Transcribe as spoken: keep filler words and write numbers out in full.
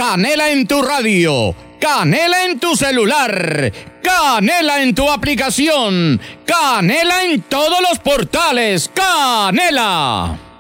Canela en tu radio, Canela en tu celular, Canela en tu aplicación, Canela en todos los portales. ¡Canela!